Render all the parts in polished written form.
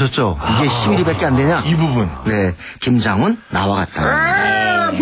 들으셨죠? 이게 11위밖에 안 되냐? 이 부분. 네, 김장훈 나와 같다.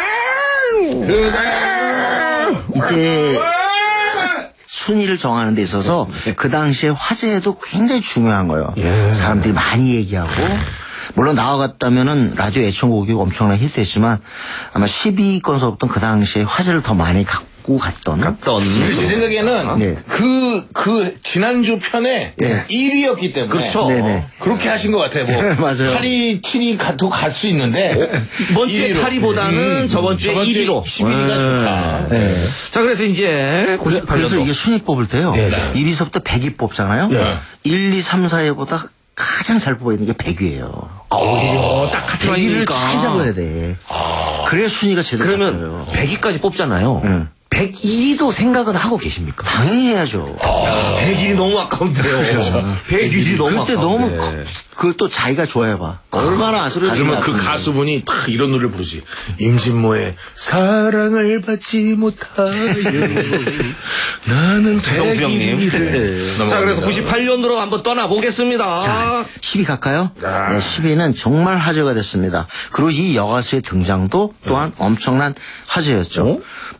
이때 순위를 정하는 데 있어서 그 당시에 화제도 굉장히 중요한 거예요. 사람들이 많이 얘기하고 물론 나와 같다면은 라디오 애청곡이 엄청나게 히트했지만 아마 12위권서부터 그 당시에 화제를 더 많이 갖고 갔던. 제 생각에는 네. 그 지난주 편에 네. 1위였기 때문에 그렇죠. 네네. 그렇게 하신 것 같아요. 뭐 맞아요. 8위, 7위 도 갈 수 있는데 이번 주에 8위보다는 저번 주에 1위로 11위가 좋다. 네. 자, 그래서 이제 98년도 그래서 이게 순위 뽑을 때요. 네네. 1위서부터 100위 뽑잖아요. 네. 1, 2, 3, 4위보다 가장 잘 뽑아야 되는 게 100위예요. 오히려 딱 같은 100위를 라인이니까. 잘 잡아야 돼. 그래야 순위가 제대로 그러면 잡혀요. 100위까지 뽑잖아요. 응. 102도 생각은 하고 계십니까? 당연히 해야죠. 100일이 너무 아까운데요. 100일이 너무 그때 아까운데. 너무 그것도 자기가 좋아해봐. 얼마나 그러면 그 가수분이 딱 이런 노래를 부르지. 임진모의 사랑을 받지 못하여 나는 정수 형님. 되기를. 자, 그래서 98년도로 한번 떠나보겠습니다. 자, 10위 갈까요? 네, 10위는 정말 화제가 됐습니다. 그리고 이 여가수의 등장도 또한 엄청난 화제였죠.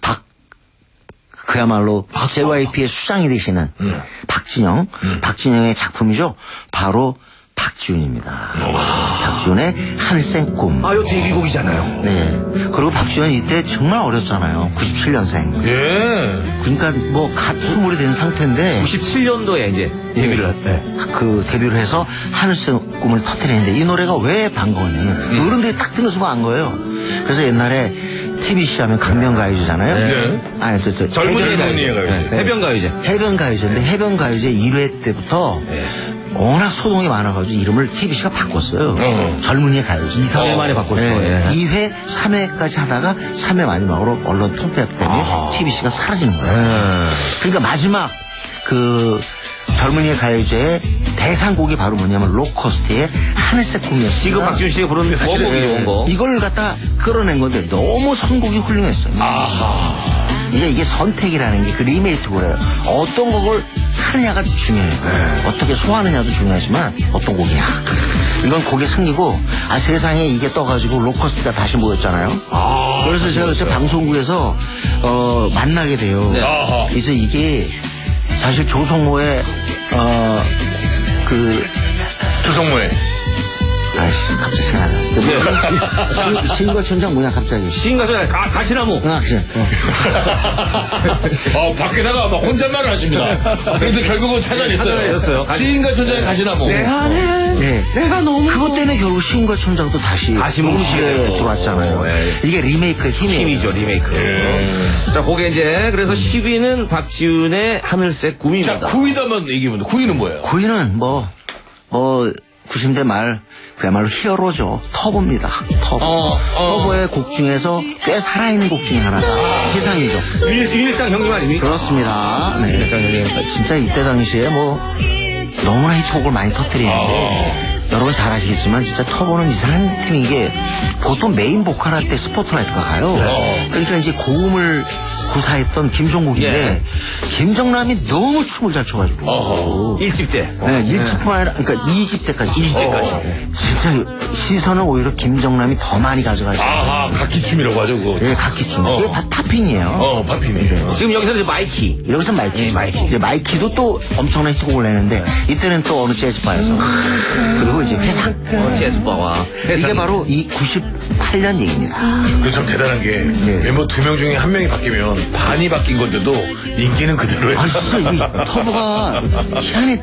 그야말로 JYP의 수장이 되시는 박진영, 박진영의 작품이죠. 바로 박지훈입니다. 박지훈의 하늘색 꿈. 아, 요 데뷔곡이잖아요. 네. 그리고 박지훈이 이때 정말 어렸잖아요. 97년생. 예. 그러니까 뭐 갓 스물이 된 상태인데 97년도에 이제 데뷔를 그 데뷔를 해서 하늘색 꿈을 터뜨리는데 이 노래가 왜 반가웠냐면 어른들이 딱 듣는 순간 안 거예요. 그래서 옛날에 TBC 하면 강변가요제잖아요. 네. 아니 젊은이의 가요제. 해변가요제. 해변가요제인데 해변가요제 1회 때부터 워낙 소동이 많아가지고 이름을 TBC가 바꿨어요. 젊은이의 가요제. 2, 3회 만에 바꿨죠. 네. 2회, 3회까지 하다가 3회 마지막으로 언론 통폐합 때문에 TBC가 사라지는 거예요. 그러니까 마지막 그 젊은이의 가요제의 대상곡이 바로 뭐냐면 로코스트의 하늘색 꿈이었어요. 지금 박지훈 씨가 부르는 게 사실은 좋은 거. 이걸 갖다 끌어낸 건데 너무 선곡이 훌륭했어요. 이게 선택이라는 게 그 리메이크고 그래요. 어떤 곡을 하느냐가 중요해요. 어떻게 소화하느냐도 중요하지만 어떤 곡이야. 이건 곡의 승리고 세상에 이게 떠가지고 로커스트가 다시 모였잖아요. 그래서 제가 그때 방송국에서 만나게 돼요. 그래서 이게 사실 조성모의 조성모의 아이씨 갑자기 생각나. 신과천장 뭐냐 갑자기. 시인가요? 가시나무. 그래. 밖에다가 막 혼잣말을 하십니다. 그래도 결국은 찾아냈어요. 찾아냈어요. 시인과 천장의 가시나무. 내 안에 네. 내가 너무 그것 때문에 결국 시인과 천장도 다시 뭉치게 되고. 들어왔잖아요. 네. 이게 리메이크의 힘이에요. 힘이죠, 리메이크. 자, 그게 이제 그래서 10위는 박지훈의 하늘색 자, 꿈입니다. 9위도 한번 얘기해보면 9위는 뭐예요? 9위는 90대 말 그야말로 히어로죠. 터보입니다. 터보. 터보의 곡 중에서 꽤 살아있는 곡 중에 하나가 세상이죠. 윤일상 형님 아닙니까? 그렇습니다. 네. 진짜 이때 당시에 너무나 히트곡을 많이 터뜨리는데 여러분 잘 아시겠지만 진짜 터보는 이상한 팀인 게 보통 메인 보컬 할 때 스포트라이트가 가요. 그러니까 이제 고음을 구사했던 김종국인데 김정남이 너무 춤을 잘 춰가지고 1집 때. 네, 1집뿐만 아니라 그러니까 2집 때까지 진짜 시선은 오히려 김정남이 더 많이 가져가지고 각기춤이라고 하죠, 그거. 네, 각기춤. 이게 팝핑이에요. 팝핑이. 지금 여기서는 이제 마이키. 여기서 마이키. 네, 마이키. 이제 마이키도 또 엄청난 히트곡을 내는데 이때는 또 어느 재즈바에서 그리고 이제 회상. 재즈바와 이게 바로 이 98년 얘기입니다. 그참 대단한 게 멤버 2명 중에 1명이 바뀌면 반이 바뀐 건데도 인기는 그대로예요. 진짜 이 터보가 희한해.